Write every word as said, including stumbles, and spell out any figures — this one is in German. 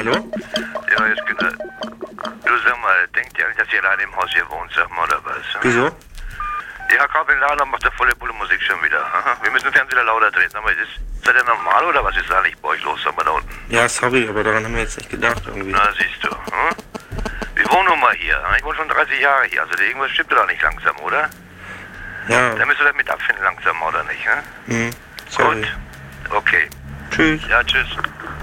hallo? Ja, jetzt genau. Du sag mal, denkt ihr eigentlich, dass ihr alleine im Haus hier wohnt, sag mal, oder was? Wieso? Ja, Herr Karpel-Lader macht da volle Bulle Musik schon wieder. Aha. Wir müssen den Fernseher lauter drehen. Sag mal, ist, seid ihr normal oder was ist eigentlich bei euch los, sag mal, da unten? Ja, sorry, aber daran haben wir jetzt nicht gedacht irgendwie. Na, siehst du. Hm? Wir wohnen nun mal hier. Ich wohne schon dreißig Jahre hier. Also irgendwas stimmt da nicht langsam, oder? Ja. Da müsst ihr damit abfinden langsam, oder nicht? Hm? Hm, sorry. Gut. Okay. Tschüss. Ja, tschüss.